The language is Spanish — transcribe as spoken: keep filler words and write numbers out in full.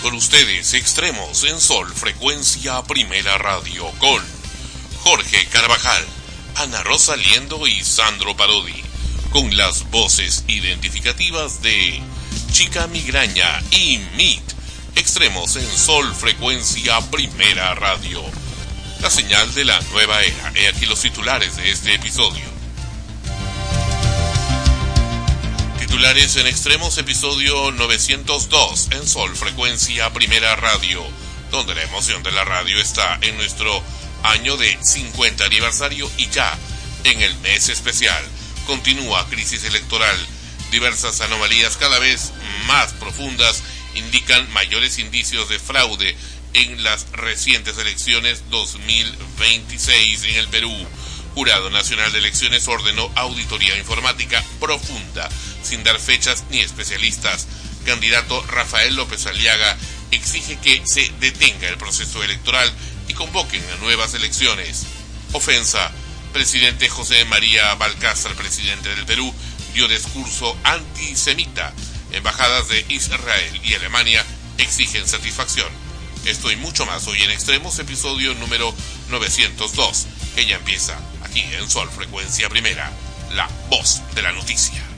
Con ustedes, Extremos en Sol, Frecuencia Primera Radio, con Jorge Carvajal, Ana Rosa Liendo y Sandro Parodi, con las voces identificativas de Chica Migraña y Meet. Extremos en Sol, Frecuencia Primera Radio, la señal de la nueva era. He aquí los titulares de este episodio. Titulares en Extremos, episodio novecientos dos en Sol, Frecuencia Primera Radio, donde la emoción de la radio está en nuestro año de cincuenta aniversario y ya en el mes especial. Continúa crisis electoral. Diversas anomalías cada vez más profundas indican mayores indicios de fraude en las recientes elecciones dos mil veintiséis en el Perú. Jurado Nacional de Elecciones ordenó auditoría informática profunda, sin dar fechas ni especialistas. Candidato Rafael López Aliaga exige que se detenga el proceso electoral y convoquen a nuevas elecciones. Ofensa. Presidente José María Balcázar, presidente del Perú, dio discurso antisemita. Embajadas de Israel y Alemania exigen satisfacción. Esto y mucho más hoy en Extremos, episodio número novecientos dos, que ya empieza aquí en Sol, Frecuencia Primera, la voz de la noticia.